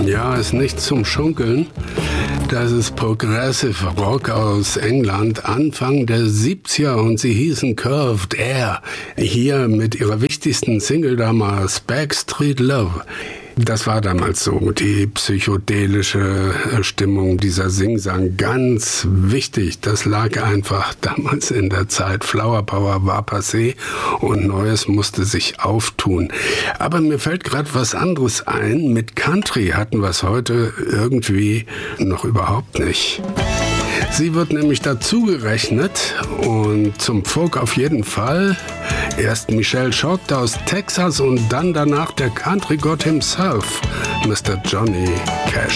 Ja, ist nicht zum Schunkeln. Das ist Progressive Rock aus England, Anfang der 70er, und sie hießen Curved Air. Hier mit ihrer wichtigsten Single damals, Backstreet Love. Das war damals so, die psychedelische Stimmung, dieser Singsang, ganz wichtig. Das lag einfach damals in der Zeit. Flower Power war passé und Neues musste sich auftun. Aber mir fällt gerade was anderes ein. Mit Country hatten wir es heute irgendwie noch überhaupt nicht. Sie wird nämlich dazugerechnet und zum Folk auf jeden Fall. Erst Michelle Schott aus Texas und dann danach der Country-Gott himself, Mr. Johnny Cash.